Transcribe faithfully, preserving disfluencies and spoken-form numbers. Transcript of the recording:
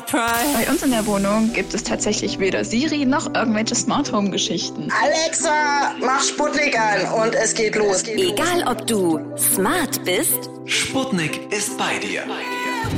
Prime. Bei uns in der Wohnung gibt es tatsächlich weder Siri noch irgendwelche Smart Home Geschichten. Alexa, mach Sputnik an und es geht los. Egal ob du smart bist, Sputnik ist bei dir.